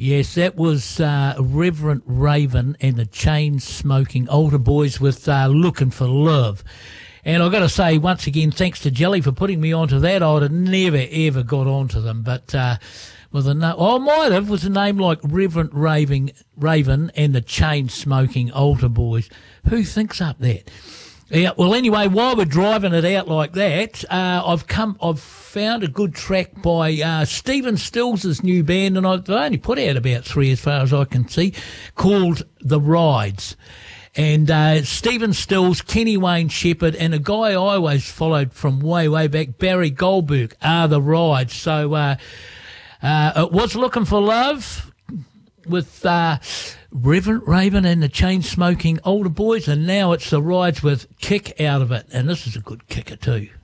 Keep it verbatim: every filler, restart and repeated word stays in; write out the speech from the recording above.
Yes, that was uh, Reverend Raven and the Chain-Smoking Altar Boys with uh, Looking for Love. And I've got to say, once again, thanks to Jelly for putting me onto that. I'd have never, ever got onto them. But uh, with a no- oh, I might have, with a name like Reverend Raven, Raven and the Chain-Smoking Altar Boys. Who thinks up that? Yeah, well, anyway, while we're driving it out like that, uh, I've come, I've found a good track by uh, Stephen Stills' new band, and I've only put out about three as far as I can see, called The Rides. And uh, Stephen Stills, Kenny Wayne Shepherd, and a guy I always followed from way, way back, Barry Goldberg, are The Rides. So uh, uh, it was Looking for Love with uh, Reverend Raven and the Chain-Smoking Altar Boys, and now it's The Rides with Kick Out of It. And this is a good kicker too.